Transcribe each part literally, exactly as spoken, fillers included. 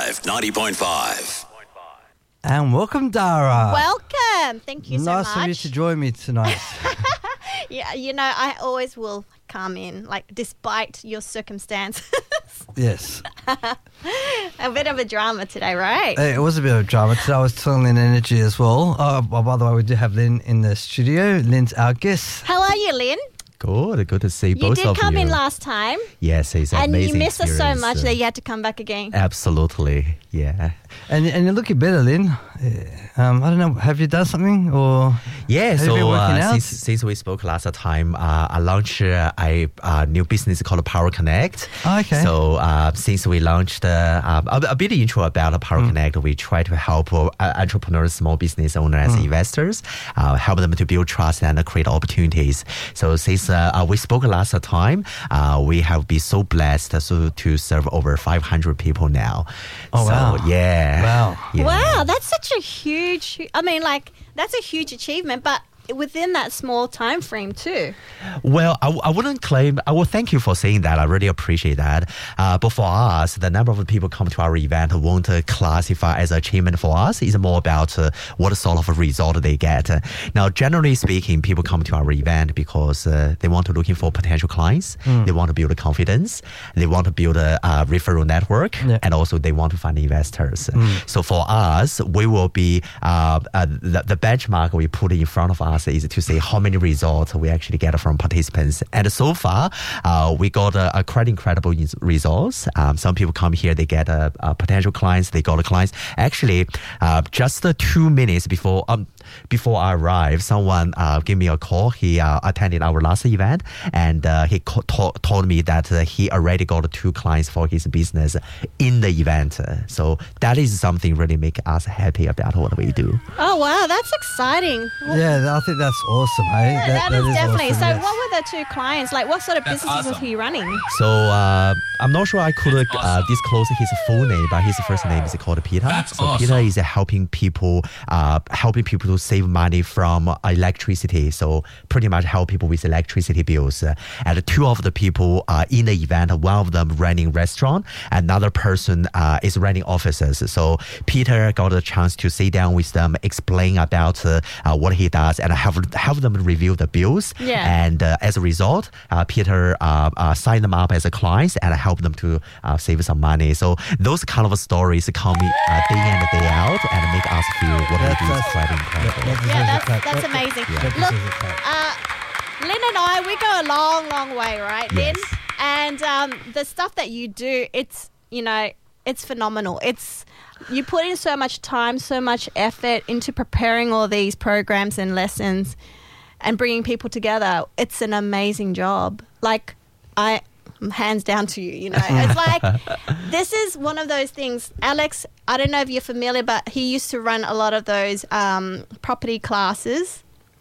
Live ninety point five. And welcome, Dara. Welcome. Thank you so nice much. of you to join me tonight. Yeah, you know, I always will come in, like, despite your circumstances. Yes. A bit of a drama today, right? Hey, it was a bit of drama. Today I was telling Lynn Energy as well. Oh, well, by the way, we do have Lynn in the studio. Lynn's our guest. How are you, Lynn? Good, good to see You both did of you. come in last time. Yes, it's an And amazing you missed us so experience. much that you had to come back again. Absolutely, yeah. And and you're looking better, Lynn. Um, I don't know, have you done something or Yeah, have you so been working uh, out? since, since we spoke last time, uh, I launched uh, a uh, new business called Power Connect. Oh, okay. So uh, since we launched uh, um, a, a bit intro about Power Mm. Connect, we try to help uh, entrepreneurs, small business owners, Mm. investors, uh, help them to build trust and create opportunities. So since uh, uh, we spoke last time, uh, we have been so blessed so, to serve over five hundred people now. Oh, so, wow. Yeah. Wow. Yeah. Wow, that's such a huge, I mean, like, that's a huge achievement, but within that small time frame too. Well, I, I wouldn't claim, I will thank you for saying that. I really appreciate that. Uh, but for us, the number of people come to our event won't uh, classify as achievement for us. It's more about uh, what sort of result they get. Uh, now, generally speaking, people come to our event because uh, they want to looking for potential clients. Mm. They want to build a confidence. They want to build a, a referral network. Yeah. And also they want to find investors. Mm. So for us, we will be, uh, uh, the, the benchmark we put in front of us is to see how many results we actually get from participants. And so far, uh, we got a, a quite incredible ins- results. Um, some people come here, they get uh, uh, potential clients, they got a clients. Actually, uh, just uh, two minutes before um, before I arrived, someone uh, gave me a call. He uh, attended our last event, and uh, he co- to- told me that uh, he already got two clients for his business in the event. So that is something really make us happy about what we do. Oh, wow, that's exciting. Well, Yeah, I think that's awesome, hey? yeah, that is, definitely. awesome, so yes. what were the two clients? Like, what sort of businesses was he running? So uh, I'm not sure I could uh, disclose his full name, but his first name is called Peter. That's so awesome. Peter is helping people, uh, helping people to save money from electricity. So pretty much help people with electricity bills. Uh, and two of the people uh, in the event, one of them running restaurant, another person uh, is running offices. So Peter got a chance to sit down with them, explain about uh, uh, what he does, and have have them review the bills. Yeah. And uh, as a result, uh, Peter uh, uh, signed them up as a client and help them to uh, save some money. So those kind of stories come uh, day in and day out and make us feel what That's- we do is that's- quite incredible. that- Yeah, deserves a that's, clap. that's That- amazing. that Look, deserves a clap. uh, Lynn and I, we go a long, long way, right, Lynn? Yes. And um, the stuff that you do, it's, you know, it's phenomenal. It's, you put in so much time, so much effort into preparing all these programs and lessons and bringing people together. It's an amazing job. Like, I, hands down to you, you know. It's like, this is one of those things. Alex, I don't know if you're familiar, but he used to run a lot of those um, property classes.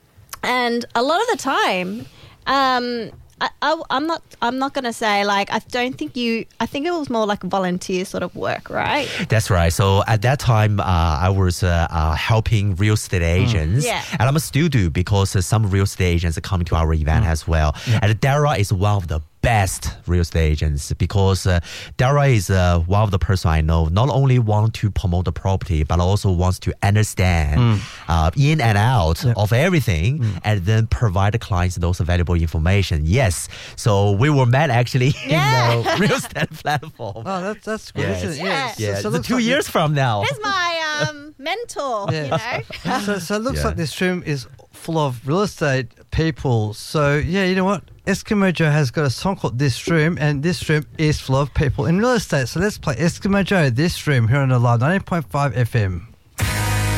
And a lot of the time, um, I, I, I'm not. I'm not gonna say like. I don't think you. I think it was more like volunteer sort of work, right? That's right. So at that time, uh, I was uh, uh, helping real estate agents. Yeah. And I'm still do because uh, some real estate agents are coming to our event as well. And Dara is one of the best real estate agents because uh, Dara is uh, one of the person I know not only want to promote the property but also wants to understand uh, in and out Yeah. of everything and then provide the clients those valuable information. Yes. So we were met actually Yeah. in the real estate platform. Oh, that's, that's good, Yes. isn't it? Yeah. So- Yeah, so it so looks two like years from now. He's my um, mentor. You Yeah. know. So, so it looks Yeah. like this room is full of real estate people. So, yeah, you know what? Eskimo Joe has got a song called This Room, and this room is full of people in real estate. So let's play Eskimo Joe, This Room, here on the Live ninety point five F M.